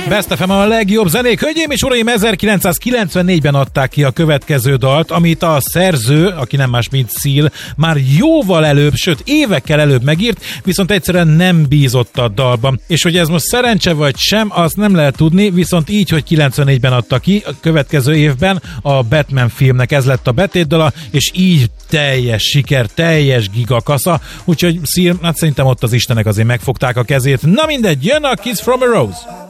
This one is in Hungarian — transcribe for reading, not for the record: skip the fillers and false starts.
Best FM a legjobb zenék. Hölgyeim és uraim, 1994-ben adták ki a következő dalt, amit a szerző, aki nem más mint Seal, már jóval előbb, sőt évekkel előbb megírt, viszont egyszerűen nem bízott a dalban. És hogy ez most szerencse vagy sem, azt nem lehet tudni, viszont így, hogy 94-ben adta ki, a következő évben a Batman filmnek ez lett a betétdala, és így teljes siker, teljes gigakasza, úgyhogy Seal, hát szerintem ott az istenek azért megfogták a kezét. Na mindegy, jön a Kiss from a Rose.